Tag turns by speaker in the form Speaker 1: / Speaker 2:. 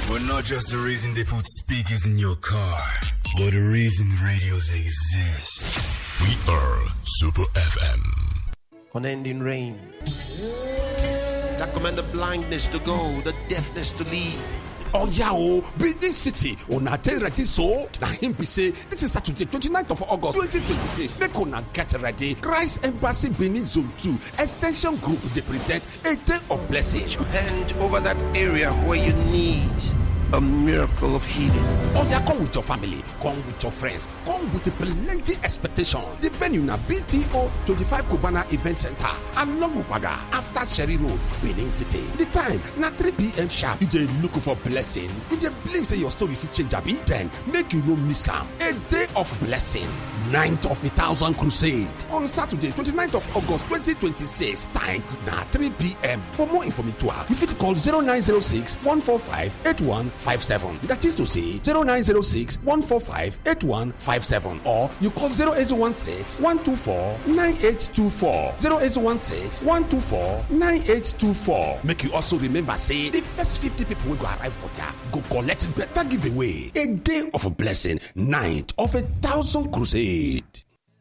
Speaker 1: But not just the reason they put speakers in your car, but the reason radios exist.
Speaker 2: We are Super FM.
Speaker 3: Unending rain. That command the blindness to go, the deafness to leave.
Speaker 4: Oh yeah, Benin City. Una dey ready so? Na him be say it is Saturday 29th of August 2026. Make una get ready. Christ Embassy Benin Zone 2 Extension Group they present a day of blessing.
Speaker 3: Hand over that area where you need a miracle of healing.
Speaker 4: Oh yeah, come with your family, come with your friends, come with plenty expectation. The venue na BTO 25 Cubana Event Center and Nomupaga after Cherry Road, Benin City. The time na 3 p.m. sharp. You dey look for blessing. You dey believe say your story fit change abi? Then make you no miss am. A day of blessing. 9th of 1,000 crusade on Saturday 29th of August 2026. Time na 3 p.m. For more information, you fit call 0906 145 8157. That is to say 0906 145 8157, or you call 0816 124 9824 0816 124 9824. Make you also remember say the first 50 people will go arrive for there go collect better giveaway. A day of a blessing, 9th of 1,000 crusade.